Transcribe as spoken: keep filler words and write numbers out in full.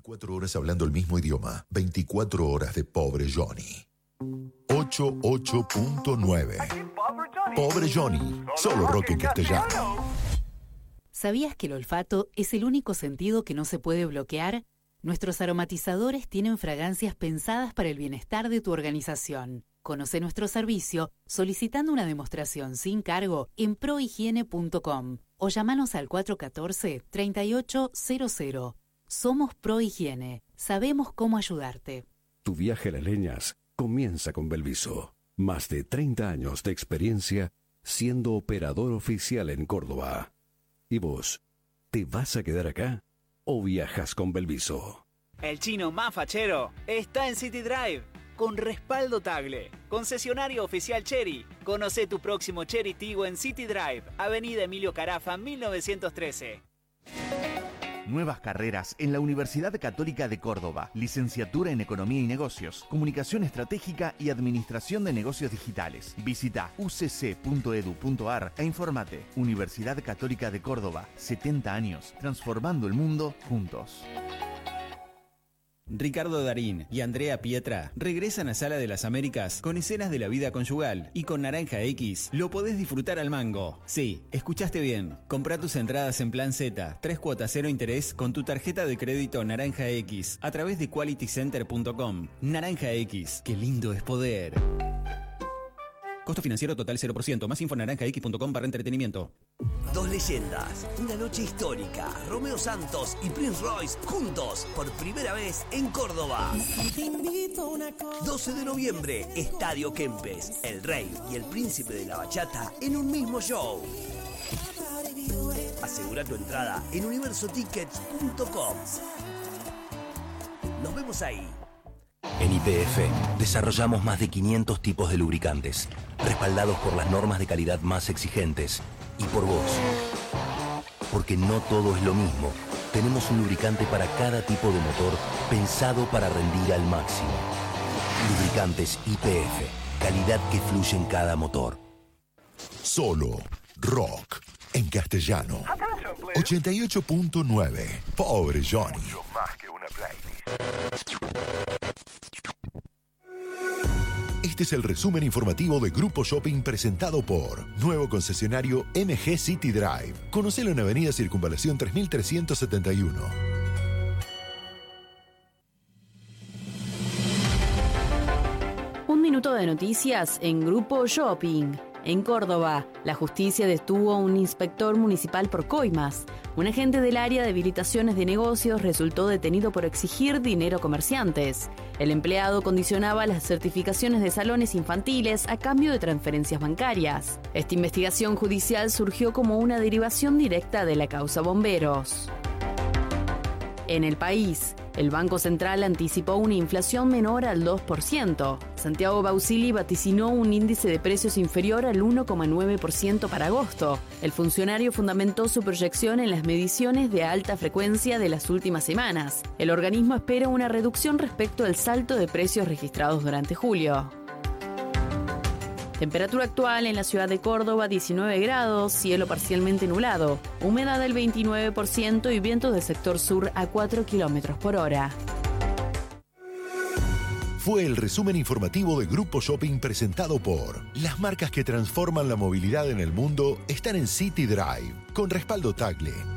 veinticuatro horas hablando el mismo idioma. veinticuatro horas de Pobre Johnny. ochenta y ocho punto nueve. Pobre Johnny. Solo rock en castellano. ¿Sabías que el olfato es el único sentido que no se puede bloquear? Nuestros aromatizadores tienen fragancias pensadas para el bienestar de tu organización. Conoce nuestro servicio solicitando una demostración sin cargo en prohigiene punto com o llamanos al cuatro uno cuatro, tres ocho cero cero. Somos Prohigiene. Sabemos cómo ayudarte. Tu viaje a las leñas comienza con Belviso. Más de treinta años de experiencia siendo operador oficial en Córdoba. ¿Y vos? ¿Te vas a quedar acá o viajas con Belviso? El chino más fachero está en City Drive. Con respaldo Tagle, concesionario oficial Chery. Conoce tu próximo Chery Tiggo en City Drive, Avenida Emilio Carafa, mil novecientos trece. Nuevas carreras en la Universidad Católica de Córdoba. Licenciatura en Economía y Negocios, Comunicación Estratégica y Administración de Negocios Digitales. Visita u c c punto e d u punto a r e infórmate. Universidad Católica de Córdoba, setenta años, transformando el mundo juntos. Ricardo Darín y Andrea Pietra regresan a Sala de las Américas con escenas de la vida conyugal y con Naranja X lo podés disfrutar al mango. Sí, escuchaste bien. Comprá tus entradas en Plan Z, tres cuotas cero interés con tu tarjeta de crédito Naranja X a través de quality center punto com. Naranja X, qué lindo es poder. Costo financiero total cero por ciento. Más info naranja x punto com barra entretenimiento. Dos leyendas, una noche histórica. Romeo Santos y Prince Royce juntos por primera vez en Córdoba. doce de noviembre, Estadio Kempes. El Rey y el Príncipe de la Bachata en un mismo show. Asegura tu entrada en universo tickets punto com. Nos vemos ahí. En Y P F desarrollamos más de quinientos tipos de lubricantes, respaldados por las normas de calidad más exigentes y por vos. Porque no todo es lo mismo. Tenemos un lubricante para cada tipo de motor pensado para rendir al máximo. Lubricantes Y P F, calidad que fluye en cada motor. Solo rock en castellano. ochenta y ocho punto nueve. Pobre Johnny. Este es el resumen informativo de Grupo Shopping presentado por nuevo concesionario M G City Drive. Conocelo en Avenida Circunvalación tres mil trescientos setenta y uno. Un minuto de noticias en Grupo Shopping. En Córdoba, la justicia detuvo a un inspector municipal por coimas. Un agente del área de habilitaciones de negocios resultó detenido por exigir dinero a comerciantes. El empleado condicionaba las certificaciones de salones infantiles a cambio de transferencias bancarias. Esta investigación judicial surgió como una derivación directa de la causa Bomberos. En el país, el Banco Central anticipó una inflación menor al dos por ciento. Santiago Bausili vaticinó un índice de precios inferior al uno coma nueve por ciento para agosto. El funcionario fundamentó su proyección en las mediciones de alta frecuencia de las últimas semanas. El organismo espera una reducción respecto al salto de precios registrados durante julio. Temperatura actual en la ciudad de Córdoba, diecinueve grados, cielo parcialmente nublado, humedad del veintinueve por ciento y vientos del sector sur a cuatro kilómetros por hora. Fue el resumen informativo de Grupo Shopping presentado por las marcas que transforman la movilidad en el mundo están en City Drive, con respaldo Tagle.